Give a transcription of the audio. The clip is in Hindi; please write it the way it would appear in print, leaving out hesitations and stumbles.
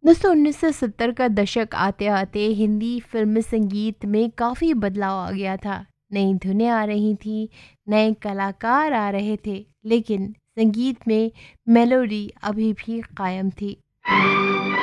दोस्तों 1970 का दशक आते आते हिंदी फिल्म संगीत में काफ़ी बदलाव आ गया था। नई धुनें आ रही थी, नए कलाकार आ रहे थे, लेकिन संगीत में मेलोडी अभी भी कायम थी।